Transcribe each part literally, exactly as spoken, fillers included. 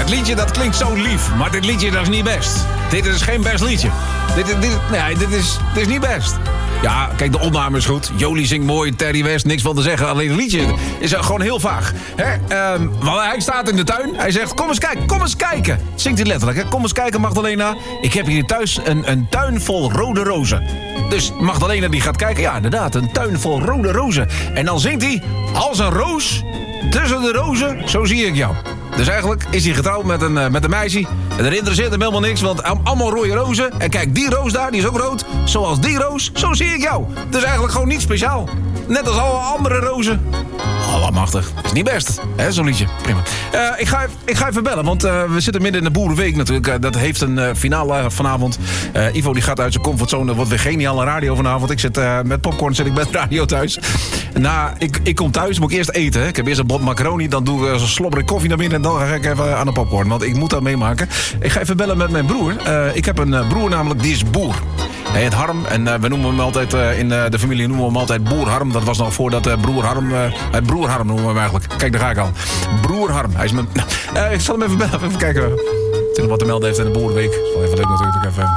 Het liedje dat klinkt zo lief, maar dit liedje dat is niet best. Dit is geen best liedje. Dit, dit, dit, nee, dit is, dit is niet best. Ja, kijk, de opname is goed. Jolie zingt mooi, Terry West, niks van te zeggen. Alleen het liedje is gewoon heel vaag. Hè? Um, want hij staat in de tuin. Hij zegt, kom eens kijken, kom eens kijken. Zingt hij letterlijk, hè? Kom eens kijken, Magdalena. Ik heb hier thuis een, een tuin vol rode rozen. Dus Magdalena die gaat kijken. Ja, inderdaad, een tuin vol rode rozen. En dan zingt hij, als een roos tussen de rozen, zo zie ik jou. Dus eigenlijk is hij getrouwd met een, uh, met een meisje. En er interesseert hem helemaal niks, want allemaal rode rozen. En kijk, die roos daar, die is ook rood. Zoals die roos, zo zie ik jou. Dus eigenlijk gewoon niet speciaal. Net als alle andere rozen. Allemachtig. Is niet best, hè, zo'n liedje. Prima. Uh, ik, ga, ik ga even bellen, want uh, we zitten midden in de Boerenweek natuurlijk. Uh, dat heeft een uh, finale vanavond. Uh, Ivo die gaat uit zijn comfortzone. Dat wordt weer geniale radio vanavond. Ik zit uh, met popcorn, zit ik met radio thuis. Nou, ik, ik kom thuis, moet ik eerst eten. Hè. Ik heb eerst een bot macaroni, dan doe ik uh, zo'n slobberig koffie naar binnen. En dan ga ik even aan de popcorn, want ik moet dat meemaken. Ik ga even bellen met mijn broer. Uh, ik heb een uh, broer namelijk, die is boer. Hij heet Harm en uh, we noemen hem altijd, uh, in uh, de familie noemen we hem altijd Boer Harm. Dat was nog voordat uh, broer Harm, uh, uh, broer Harm noemen we hem eigenlijk. Kijk, daar ga ik al. Broer Harm, hij is mijn... Uh, ik zal hem even bellen, even kijken. Als hij nog wat te melden heeft in de Boerenweek. Dat is wel even leuk natuurlijk. Even.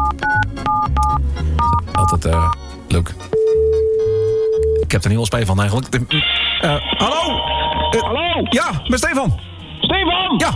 Altijd uh, leuk. Ik heb er niet wel spijt van eigenlijk. Uh, hallo? Uh, Hallo? Ja, met Stefan. Stefan! Ja.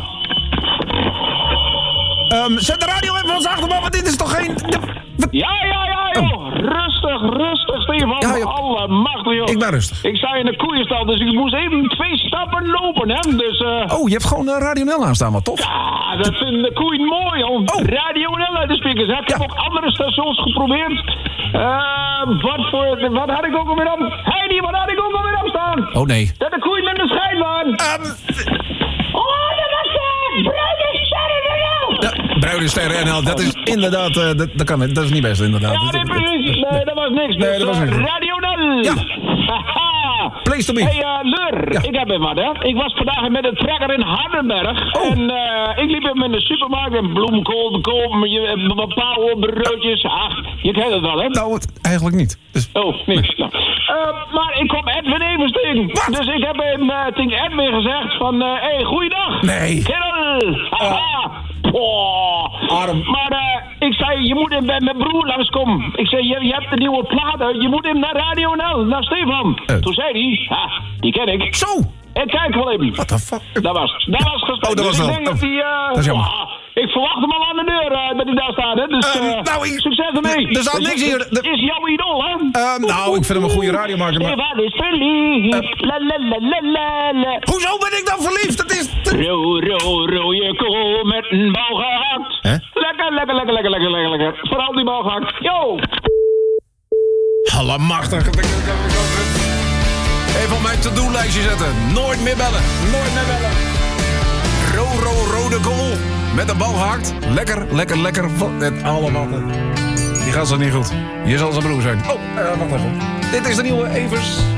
Um, zet de radio even van ons achterban, want dit is toch geen... Ja, ja, ja, joh. Oh. Rustig, rustig, Stefan. Ja, joh. Allemachtig, joh. Ik ben rustig. Ik sta in de koeienstal, dus ik moest even twee stappen lopen, hè. Dus, uh... Oh, je hebt gewoon uh, Radio Nel aanstaan, wat tof. Ja, dat vinden de koeien mooi, joh. Oh. Radio Nel uit de speakers, hè. Ik heb Ja. ook andere stations geprobeerd. Uh, wat voor... Wat had ik ook alweer op... Heidi, wat had ik ook alweer op staan? Oh, nee. Dat de koeien met de schijn waren. Um, Oh, dat was uh, Bruine Sterren ja, Bruine Sterren N L, dat is inderdaad... Uh, dat, dat kan niet, dat is niet best, inderdaad. Ja, nee, precies. Nee, dat was niks. Nee, dat was niks. Radio Nel. Ja. Haha. Place to be. Hey, uh, Leur, Ja. ik heb even wat, hè. Ik was vandaag met de trekker in Hardenberg. Oh. En uh, ik liep hem in de supermarkt en bloemkool te kopen, je- wat pauwen, broodjes. Ach, je kent het wel, hè. Nou, het, eigenlijk niet. Dus, Oh, niks. Nou. Uh, maar ik kwam Edwin Evers tegen. Wat? Dus ik heb hem uh, tegen Edwin gezegd van... Hé, uh, hey, goeiedag. Nee. Kerel. Haha. Oh. Arm. Maar uh, ik zei, je moet hem bij mijn broer langskomen. Ik zei, je, je hebt de nieuwe platen. Je moet hem naar Radio Nel, naar Stefan. Uh. Toen zei hij, ha, die ken ik. zo! Ik kijk wel even. What the fuck? Dat was, dat was gesprek. Oh, dat was dus wel. ik denk Oh, dat hij... Uh, dat is jammer. ah, ik verwacht hem al aan de deur uh, dat hij daar staat, hè. Dus Uh, uh, nou, ik- succes ermee. er staat Dus niks is- hier. De- Is jouw idool, hè? Uh, nou, ik vind hem een goede radiomaker, maar... Stefan is verliefd. La la la la la la. Hoezo ben ik dan verliefd? Dat is... Ro, ro, rode kool met een bal gehakt. Hè? Lekker, lekker, lekker, lekker, lekker, lekker, lekker. Vooral die bal gehakt. Yo! Allemachtig. Even op mijn to-do-lijstje zetten. Nooit meer bellen. Nooit meer bellen. Ro, ro, rode kool. Met een bal gehakt. Lekker, lekker, lekker. Het allemaal. Die gaat zo niet goed. Je zal zijn broer zijn. Oh, uh, wacht even. Dit is de nieuwe Evers.